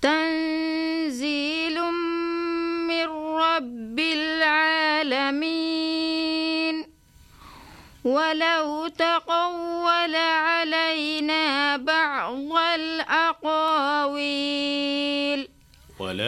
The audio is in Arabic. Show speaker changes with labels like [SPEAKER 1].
[SPEAKER 1] تنزيل من رب العالمين ولو تقول علينا بعض الأقاويل